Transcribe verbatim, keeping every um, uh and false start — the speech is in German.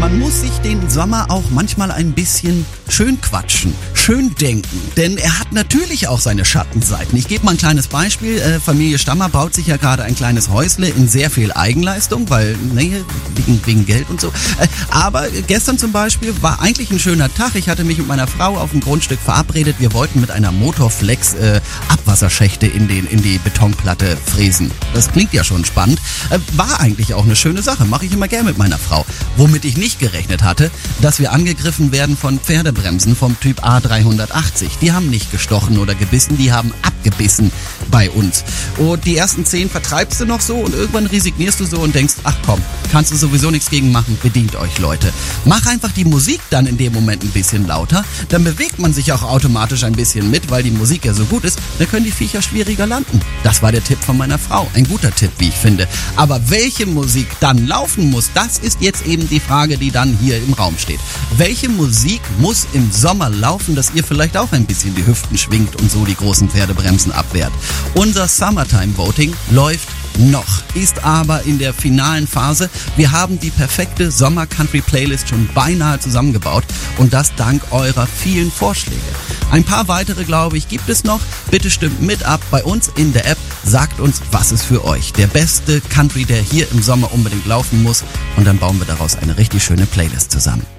Man muss sich den Sommer auch manchmal ein bisschen schön quatschen, schön denken, denn er hat natürlich auch seine Schattenseiten. Ich gebe mal ein kleines Beispiel. Äh, Familie Stammer baut sich ja gerade ein kleines Häusle in sehr viel Eigenleistung, weil, ne, wegen, wegen Geld und so. Äh, aber gestern zum Beispiel war eigentlich ein schöner Tag. Ich hatte mich mit meiner Frau auf dem Grundstück verabredet. Wir wollten mit einer Motorflex äh, Abwasserschächte in, den, in die Betonplatte fräsen. Das klingt ja schon spannend. Äh, war eigentlich auch eine schöne Sache. Mache ich immer gern mit meiner Frau. Womit ich nicht gerechnet hatte, dass wir angegriffen werden von Pferdebremsen vom Typ A dreihundertachtzig. Die haben nicht gestochen oder gebissen, die haben abgebissen bei uns. Und die ersten zehn vertreibst du noch so und irgendwann resignierst du so und denkst, ach komm, kannst du sowieso nichts gegen machen, bedient euch Leute. Mach einfach die Musik dann in dem Moment ein bisschen lauter, dann bewegt man sich auch automatisch ein bisschen mit, weil die Musik ja so gut ist, dann können die Viecher schwieriger landen. Das war der Tipp von meiner Frau. Ein guter Tipp, wie ich finde. Aber welche Musik dann laufen muss, das ist jetzt eben die Frage, die dann hier im Raum steht. Welche Musik muss im Sommer laufen, dass ihr vielleicht auch ein bisschen die Hüften schwingt und so die großen Pferdebremsen abwehrt? Unser Summertime Voting läuft noch, ist aber in der finalen Phase. Wir haben die perfekte Sommer-Country-Playlist schon beinahe zusammengebaut und das dank eurer vielen Vorschläge. Ein paar weitere, glaube ich, gibt es noch. Bitte stimmt mit ab bei uns in der App. Sagt uns, was ist für euch der beste Country, der hier im Sommer unbedingt laufen muss, und dann bauen wir daraus eine richtig schöne Playlist zusammen.